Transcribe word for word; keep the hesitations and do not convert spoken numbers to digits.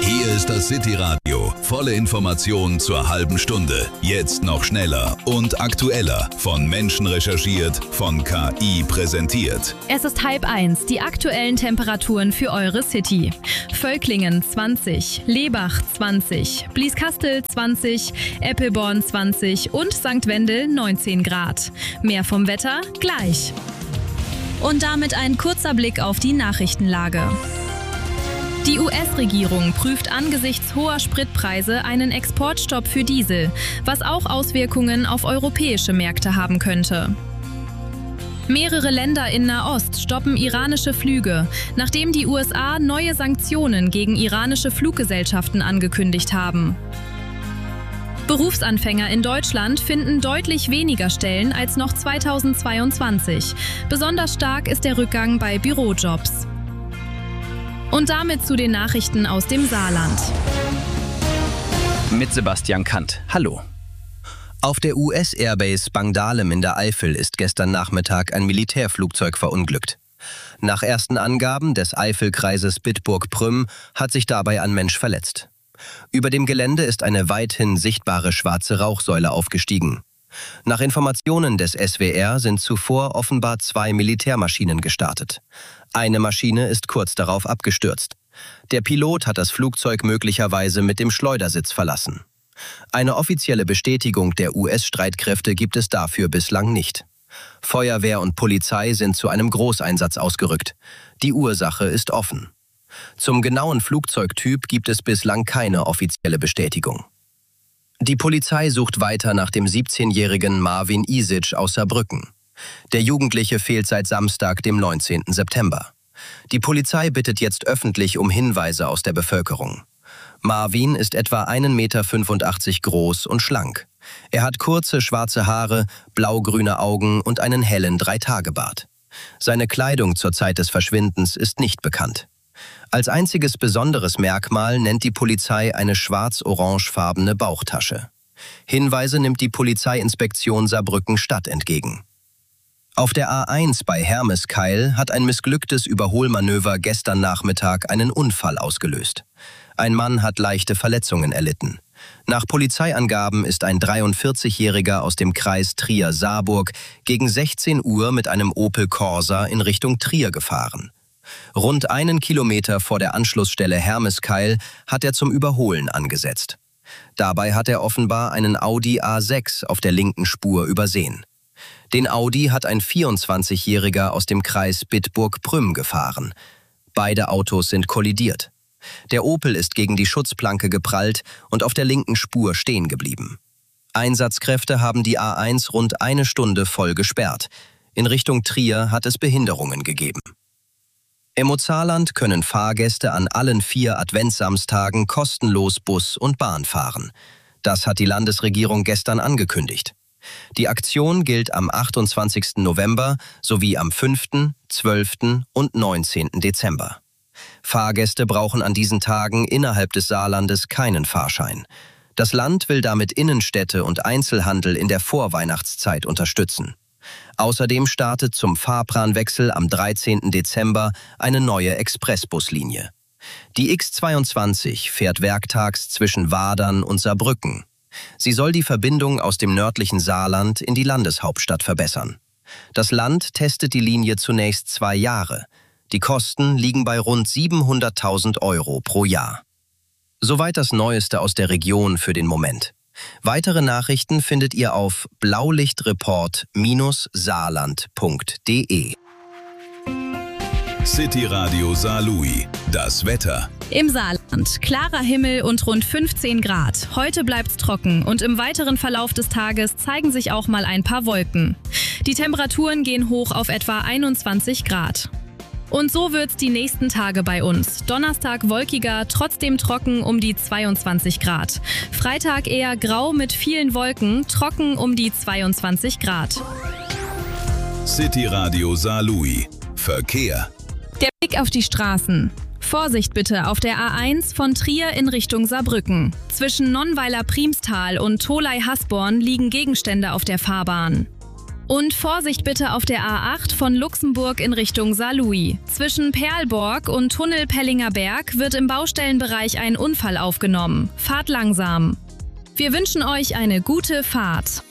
Hier ist das City Radio. Volle Informationen zur halben Stunde. Jetzt noch schneller und aktueller. Von Menschen recherchiert, von K I präsentiert. Es ist halb eins. Die aktuellen Temperaturen für eure City. Völklingen zwanzig, Lebach zwanzig, Blieskastel zwanzig, Eppelborn zwanzig und Sankt Wendel neunzehn Grad. Mehr vom Wetter gleich. Und damit ein kurzer Blick auf die Nachrichtenlage. Die U S-Regierung prüft angesichts hoher Spritpreise einen Exportstopp für Diesel, was auch Auswirkungen auf europäische Märkte haben könnte. Mehrere Länder in Nahost stoppen iranische Flüge, nachdem die U S A neue Sanktionen gegen iranische Fluggesellschaften angekündigt haben. Berufsanfänger in Deutschland finden deutlich weniger Stellen als noch zweitausendzweiundzwanzig. Besonders stark ist der Rückgang bei Bürojobs. Und damit zu den Nachrichten aus dem Saarland. Mit Sebastian Kant. Hallo. Auf der U S-Airbase Bangdalem in der Eifel ist gestern Nachmittag ein Militärflugzeug verunglückt. Nach ersten Angaben des Eifelkreises Bitburg-Prüm hat sich dabei ein Mensch verletzt. Über dem Gelände ist eine weithin sichtbare schwarze Rauchsäule aufgestiegen. Nach Informationen des S W R sind zuvor offenbar zwei Militärmaschinen gestartet. Eine Maschine ist kurz darauf abgestürzt. Der Pilot hat das Flugzeug möglicherweise mit dem Schleudersitz verlassen. Eine offizielle Bestätigung der U S-Streitkräfte gibt es dafür bislang nicht. Feuerwehr und Polizei sind zu einem Großeinsatz ausgerückt. Die Ursache ist offen. Zum genauen Flugzeugtyp gibt es bislang keine offizielle Bestätigung. Die Polizei sucht weiter nach dem siebzehnjährigen Marvin Isic aus Saarbrücken. Der Jugendliche fehlt seit Samstag, dem neunzehnten September. Die Polizei bittet jetzt öffentlich um Hinweise aus der Bevölkerung. Marvin ist etwa ein Meter fünfundachtzig groß und schlank. Er hat kurze schwarze Haare, blaugrüne Augen und einen hellen Dreitagebart. Seine Kleidung zur Zeit des Verschwindens ist nicht bekannt. Als einziges besonderes Merkmal nennt die Polizei eine schwarz-orangefarbene Bauchtasche. Hinweise nimmt die Polizeiinspektion Saarbrücken-Stadt entgegen. Auf der A eins bei Hermeskeil hat ein missglücktes Überholmanöver gestern Nachmittag einen Unfall ausgelöst. Ein Mann hat leichte Verletzungen erlitten. Nach Polizeiangaben ist ein dreiundvierzigjähriger aus dem Kreis Trier-Saarburg gegen sechzehn Uhr mit einem Opel Corsa in Richtung Trier gefahren. Rund einen Kilometer vor der Anschlussstelle Hermeskeil hat er zum Überholen angesetzt. Dabei hat er offenbar einen Audi A sechs auf der linken Spur übersehen. Den Audi hat ein vierundzwanzigjähriger aus dem Kreis Bitburg-Prüm gefahren. Beide Autos sind kollidiert. Der Opel ist gegen die Schutzplanke geprallt und auf der linken Spur stehen geblieben. Einsatzkräfte haben die A eins rund eine Stunde voll gesperrt. In Richtung Trier hat es Behinderungen gegeben. Im Mozartland können Fahrgäste an allen vier Adventssamstagen kostenlos Bus und Bahn fahren. Das hat die Landesregierung gestern angekündigt. Die Aktion gilt am achtundzwanzigsten November sowie am fünften, zwölften und neunzehnten Dezember. Fahrgäste brauchen an diesen Tagen innerhalb des Saarlandes keinen Fahrschein. Das Land will damit Innenstädte und Einzelhandel in der Vorweihnachtszeit unterstützen. Außerdem startet zum Fahrplanwechsel am dreizehnten Dezember eine neue Expressbuslinie. Die X zweiundzwanzig fährt werktags zwischen Wadern und Saarbrücken. Sie soll die Verbindung aus dem nördlichen Saarland in die Landeshauptstadt verbessern. Das Land testet die Linie zunächst zwei Jahre. Die Kosten liegen bei rund siebenhunderttausend Euro pro Jahr. Soweit das Neueste aus der Region für den Moment. Weitere Nachrichten findet ihr auf blaulichtreport saarland punkt de. City Radio Saarlouis. Das Wetter. Im Saarland klarer Himmel und rund fünfzehn Grad. Heute bleibt's trocken und im weiteren Verlauf des Tages zeigen sich auch mal ein paar Wolken. Die Temperaturen gehen hoch auf etwa einundzwanzig Grad. Und so wird's die nächsten Tage bei uns. Donnerstag wolkiger, trotzdem trocken um die zweiundzwanzig Grad. Freitag eher grau mit vielen Wolken, trocken um die zweiundzwanzig Grad. City Radio Saarlouis. Verkehr. Der Blick auf die Straßen. Vorsicht bitte auf der A eins von Trier in Richtung Saarbrücken. Zwischen Nonnweiler-Priemstal und Tholey-Hasborn liegen Gegenstände auf der Fahrbahn. Und Vorsicht bitte auf der A acht von Luxemburg in Richtung Saarlouis. Zwischen Perlborg und Tunnel Pellinger Berg wird im Baustellenbereich ein Unfall aufgenommen. Fahrt langsam. Wir wünschen euch eine gute Fahrt.